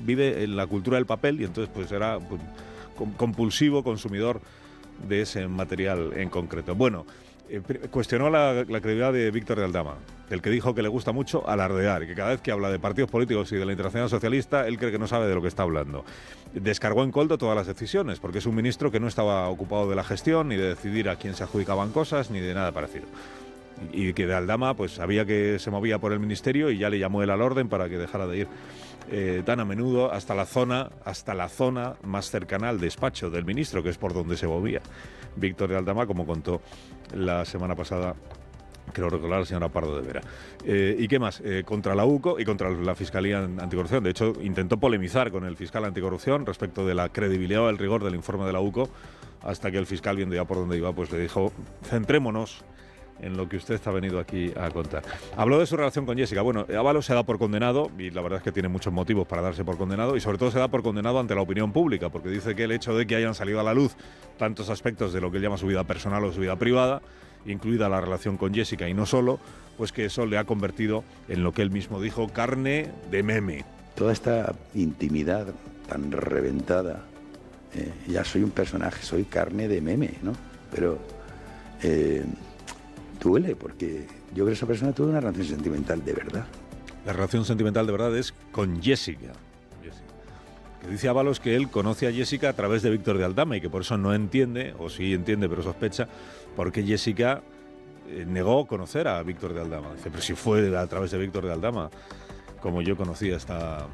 vive en la cultura del papel y entonces pues era pues, compulsivo consumidor de ese material en concreto. Bueno, cuestionó la credibilidad de Víctor de Aldama, el que dijo que le gusta mucho alardear y que cada vez que habla de partidos políticos y de la Internacional Socialista, él cree que no sabe de lo que está hablando. Descargó en Koldo todas las decisiones, porque es un ministro que no estaba ocupado de la gestión, ni de decidir a quién se adjudicaban cosas, ni de nada parecido. Y que de Aldama pues sabía que se movía por el ministerio y ya le llamó él al orden para que dejara de ir tan a menudo hasta la zona más cercana al despacho del ministro, que es por donde se movía Víctor de Aldama, como contó la semana pasada, creo recordar, la señora Pardo de Vera. ¿Y qué más? Contra la UCO y contra la Fiscalía Anticorrupción. De hecho, intentó polemizar con el fiscal anticorrupción respecto de la credibilidad o el rigor del informe de la UCO, hasta que el fiscal, viendo ya por dónde iba, pues le dijo, centrémonos en lo que usted ha venido aquí a contar. Habló de su relación con Jessica. Bueno, Ábalos se da por condenado, y la verdad es que tiene muchos motivos para darse por condenado, y sobre todo se da por condenado ante la opinión pública, porque dice que el hecho de que hayan salido a la luz tantos aspectos de lo que él llama su vida personal o su vida privada, incluida la relación con Jessica y no solo, pues que eso le ha convertido en lo que él mismo dijo, carne de meme. Toda esta intimidad tan reventada, ya soy un personaje, soy carne de meme, ¿no? Pero duele, porque yo creo que esa persona tuvo una relación sentimental de verdad. La relación sentimental de verdad es con Jessica. Que dice Ábalos que él conoce a Jessica a través de Víctor de Aldama y que por eso no entiende, o sí entiende pero sospecha, por qué Jessica negó conocer a Víctor de Aldama. Dice, pero si fue a través de Víctor de Aldama como yo conocí a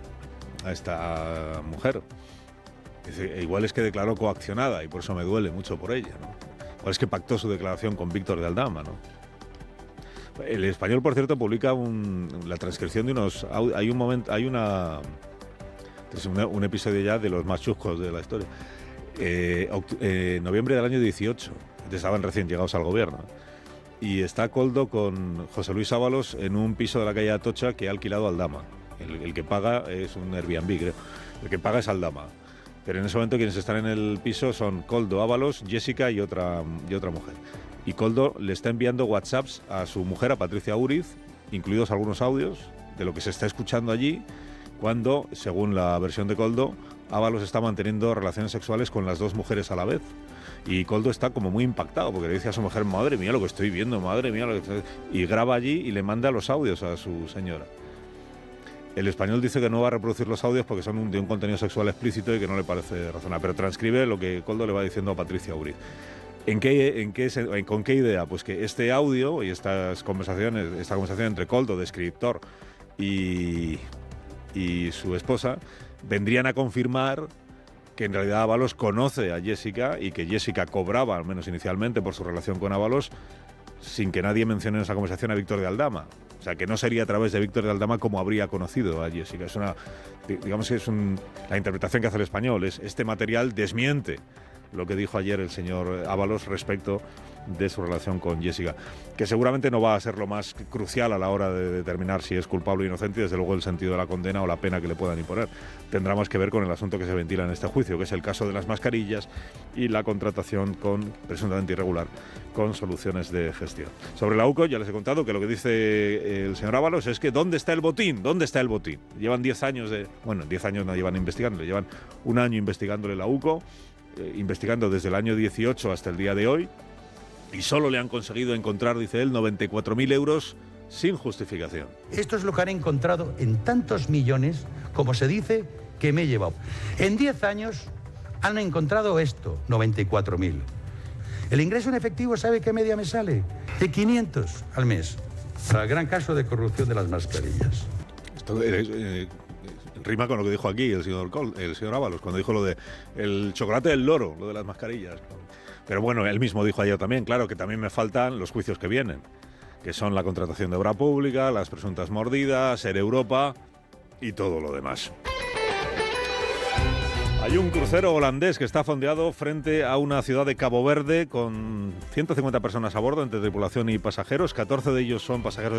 esta mujer. Dice, igual es que declaró coaccionada y por eso me duele mucho por ella, ¿no? O es que pactó su declaración con Víctor de Aldama, ¿no? El Español, por cierto, publica la transcripción de unos... Hay un episodio ya de los más chuscos de la historia. Noviembre del año 18, estaban recién llegados al gobierno. Y está Koldo con José Luis Ábalos en un piso de la calle Atocha que ha alquilado Aldama. El que paga es un Airbnb, creo. El que paga es Aldama. Pero en ese momento quienes están en el piso son Koldo, Ábalos, Jessica y otra mujer. Y Koldo le está enviando WhatsApps a su mujer, a Patricia Úriz, incluidos algunos audios de lo que se está escuchando allí, cuando, según la versión de Koldo, Ábalos está manteniendo relaciones sexuales con las dos mujeres a la vez. Y Koldo está como muy impactado, porque le dice a su mujer, madre mía lo que estoy viendo, madre mía lo que estoy... Y graba allí y le manda los audios a su señora. El Español dice que no va a reproducir los audios porque son de un contenido sexual explícito y que no le parece razonable, pero transcribe lo que Koldo le va diciendo a Patricia Úriz. ¿Con qué idea? Pues que este audio y esta conversación entre Koldo, de escritor, y su esposa, vendrían a confirmar que en realidad Ábalos conoce a Jessica y que Jessica cobraba, al menos inicialmente, por su relación con Ábalos, sin que nadie mencione en esa conversación a Víctor de Aldama. O sea, que no sería a través de Víctor de Aldama como habría conocido a Jessica. Es la interpretación que hace el Español. Este material desmiente lo que dijo ayer el señor Ábalos respecto de su relación con Jessica, que seguramente no va a ser lo más crucial a la hora de determinar si es culpable o inocente, y desde luego el sentido de la condena o la pena que le puedan imponer tendrá más que ver con el asunto que se ventila en este juicio, que es el caso de las mascarillas y la contratación presuntamente irregular con soluciones de gestión. Sobre la UCO ya les he contado que lo que dice el señor Ábalos es que ¿dónde está el botín? ¿Dónde está el botín? Llevan 10 años 10 años no llevan investigándole, llevan un año investigándole la UCO, investigando desde el año 18 hasta el día de hoy, y solo le han conseguido encontrar, dice él, 94.000 euros sin justificación. Esto es lo que han encontrado en tantos millones, como se dice, que me he llevado. En 10 años han encontrado esto, 94.000. El ingreso en efectivo, ¿sabe qué media me sale? De 500 al mes. Para el gran caso de corrupción de las mascarillas. Esto rima con lo que dijo aquí el señor Ábalos, cuando dijo lo de el chocolate del loro, lo de las mascarillas. Pero bueno, él mismo dijo ayer también, claro, que también me faltan los juicios que vienen, que son la contratación de obra pública, las presuntas mordidas, Ser Europa y todo lo demás. Hay un crucero holandés que está fondeado frente a una ciudad de Cabo Verde con 150 personas a bordo, entre tripulación y pasajeros. 14 de ellos son pasajeros